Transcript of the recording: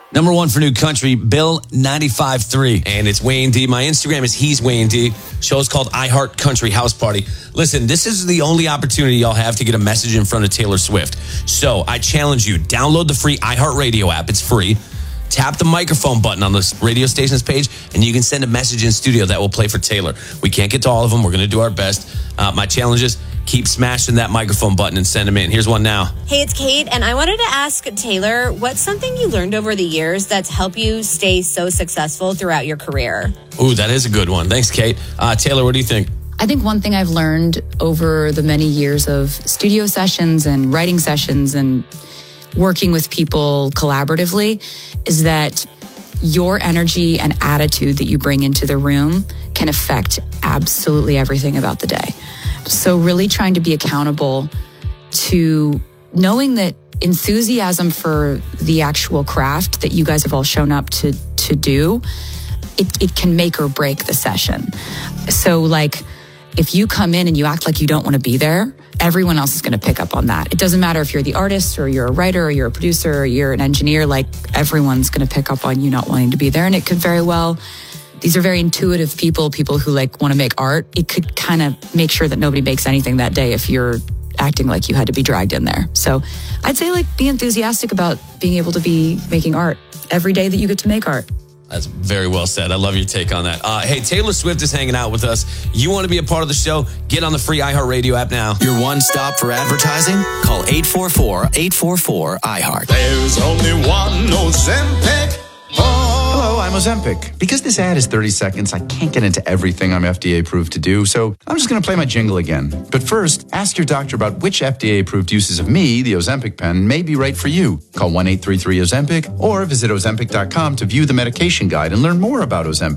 Number one for new country, Bill 95.3. And it's Wayne D. My Instagram is He's Wayne D. Show's called I Heart Country House Party. Listen, this is the only opportunity y'all have to get a message in front of Taylor Swift. So I challenge you, download the free iHeartRadio app. It's free. Tap the microphone button on the radio station's page, and you can send a message in studio that will play for Taylor. We can't get to all of them. We're going to do our best. My challenge is keep smashing that microphone button and send them in. Here's one now. Hey, it's Kate, and I wanted to ask Taylor, what's something you learned over the years that's helped you stay so successful throughout your career? Ooh, that is a good one. Thanks, Kate. Taylor, what do you think? I think one thing I've learned over the many years of studio sessions and writing sessions and working with people collaboratively is that your energy and attitude that you bring into the room can affect absolutely everything about the day. So really trying to be accountable to knowing that enthusiasm for the actual craft that you guys have all shown up to do, it can make or break the session. So like, if you come in and you act like you don't want to be there, everyone else is going to pick up on that. It doesn't matter if you're the artist or you're a writer or you're a producer or you're an engineer, like everyone's going to pick up on you not wanting to be there. And it could very well, these are very intuitive people who like want to make art. It could kind of make sure that nobody makes anything that day if you're acting like you had to be dragged in there. So I'd say like be enthusiastic about being able to be making art every day that you get to make art. That's very well said. I love your take on that. Hey, Taylor Swift is hanging out with us. You want to be a part of the show? Get on the free iHeartRadio app now. Your one stop for advertising? Call 844-844-iHeart. There's only one Ozempic. Hello, I'm Ozempic. Because this ad is 30 seconds, I can't get into everything I'm FDA approved to do, so I'm just going to play my jingle again. But first, ask your doctor about which FDA approved uses of me, the Ozempic pen, may be right for you. Call 1-833-OZEMPIC or visit Ozempic.com to view the medication guide and learn more about Ozempic.